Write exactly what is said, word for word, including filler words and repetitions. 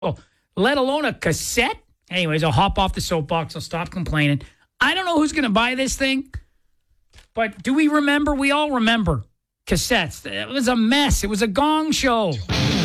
let alone a cassette. Anyways, I'll hop off the soapbox. I'll stop complaining. I don't know who's going to buy this thing, but do we remember? We all remember cassettes. It was a mess. It was a gong show.